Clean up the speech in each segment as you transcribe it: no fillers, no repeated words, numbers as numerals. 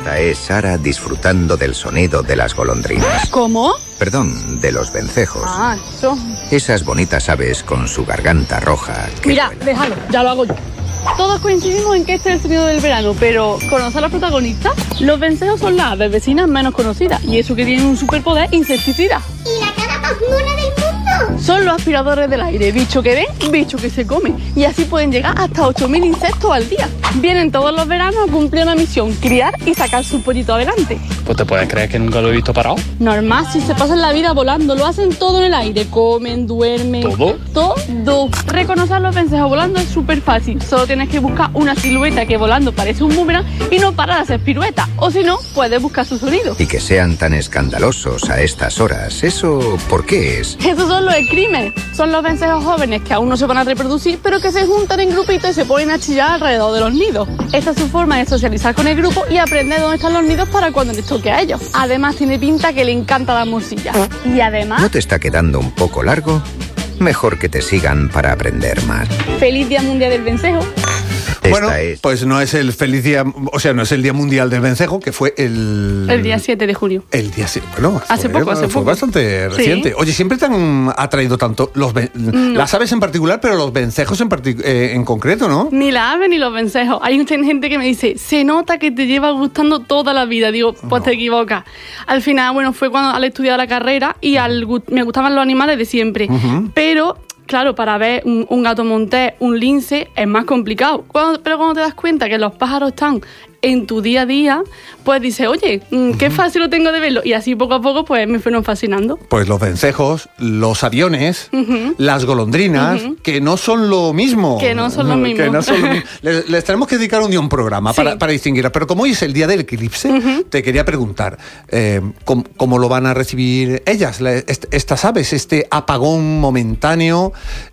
Esta es Sara disfrutando del sonido de las golondrinas. ¿Cómo? Perdón, de los vencejos. Ah, eso. Esas bonitas aves con su garganta roja. Mira, déjalo, ya lo hago yo. Todos coincidimos en que este es el sonido del verano, pero ¿conoces a los protagonistas? Los vencejos son las aves vecinas menos conocidas, y eso que tienen un superpoder insecticida. ¿Y la cara más mona del mundo? Son los aspiradores del aire, bicho que ven, bicho que se come, y así pueden llegar hasta 8.000 insectos al día. Vienen todos los veranos a cumplir una misión, criar y sacar su pollito adelante. Pues te puedes creer que nunca lo he visto parado. Normal, si se pasan la vida volando, lo hacen todo en el aire, comen, duermen... ¿Todo? Todo. Reconocer a los vencejos volando es súper fácil, solo tienes que buscar una silueta que volando parece un boomerang y no para de hacer piruetas, o si no, puedes buscar su sonido. Y que sean tan escandalosos a estas horas, ¿eso por qué es? Esos son los screamers, son los vencejos jóvenes que aún no se van a reproducir, pero que se juntan en grupitos y se ponen a chillar alrededor de los nidos. Esta es su forma de socializar con el grupo y aprender dónde están los nidos para cuando les toque a ellos. Además tiene pinta que le encanta la morcilla. Y además... ¿No te está quedando un poco largo? Mejor que te sigan para aprender más. ¡Feliz Día Mundial del Vencejo! Bueno, pues no es el feliz día, o sea, no es el Día Mundial del Vencejo, que fue el día 7 de julio. El día 7, bueno, hace poco. Fue bastante reciente. Sí. Oye, siempre te han atraído tanto las aves en particular, pero los vencejos en concreto, ¿no? Ni la ave ni los vencejos. Hay mucha gente que me dice, se nota que te lleva gustando toda la vida. Digo, pues no. Te equivocas. Al final, bueno, fue cuando al estudiar la carrera y me gustaban los animales de siempre. Pero... Claro, para ver un gato montés, un lince, es más complicado. Pero cuando te das cuenta que los pájaros están en tu día a día, pues dices, oye, qué fácil lo tengo de verlo. Y así poco a poco, pues me fueron fascinando. Pues los vencejos, los aviones, las golondrinas, que no son lo mismo. Que no son lo mismo. Les tenemos que dedicar un día un programa para distinguirlas. Pero como hoy es el día del eclipse, te quería preguntar, ¿cómo lo van a recibir ellas, estas aves, este apagón momentáneo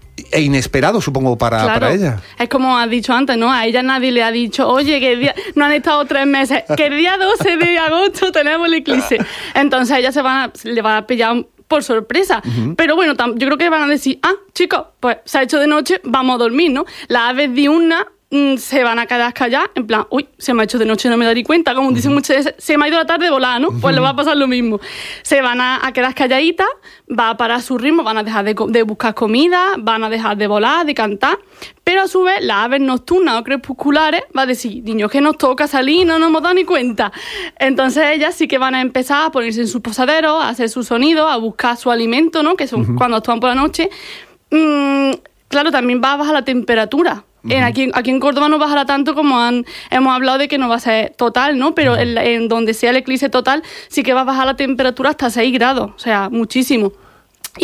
e inesperado, supongo, para ella? Es como has dicho antes, ¿no? A ella nadie le ha dicho, oye, que no han estado 3 meses, que el día 12 de agosto tenemos el eclipse. Entonces ella le va a pillar por sorpresa. Pero bueno, yo creo que van a decir, chicos, pues se ha hecho de noche, vamos a dormir, ¿no? Las aves diurnas se van a quedar calladas, en plan, uy, se me ha hecho de noche, no me di cuenta, como dicen muchas veces, se me ha ido la tarde volada, ¿no? Pues le va a pasar lo mismo. Se van a quedar calladitas, va a parar su ritmo, van a dejar de buscar comida, van a dejar de volar, de cantar, pero a su vez las aves nocturnas o crepusculares va a decir, niños, que nos toca salir, no nos hemos dado ni cuenta. Entonces ellas sí que van a empezar a ponerse en sus posaderos, a hacer su sonido, a buscar su alimento, ¿no? Que son cuando actúan por la noche. Claro, también va a bajar la temperatura. Aquí en Córdoba no bajará tanto como hemos hablado de que no va a ser total, ¿no? Pero en donde sea el eclipse total sí que va a bajar la temperatura hasta 6 grados, o sea, muchísimo.